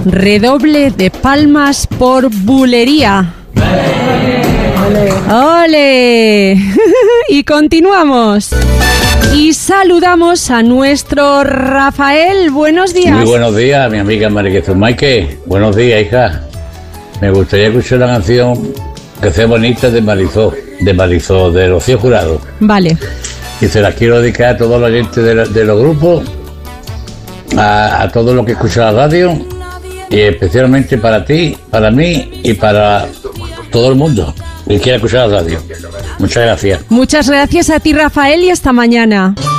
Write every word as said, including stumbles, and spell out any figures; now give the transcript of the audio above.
Redoble de palmas por bulería. ¡Ole! Y continuamos. Y saludamos a nuestro Rafael. Buenos días. Muy buenos días, mi amiga María Jesús Maike. Buenos días, hija. Me gustaría escuchar la canción Que sea bonita de Marisol, de Marisol, de Rocío Jurado. Vale. Y se las quiero dedicar a todos los oyentes de, la, de los grupos, a, a todos los que escuchan la radio, y especialmente para ti, para mí y para todo el mundo que quiera escuchar la radio. Muchas gracias. Muchas gracias a ti, Rafael, y hasta mañana.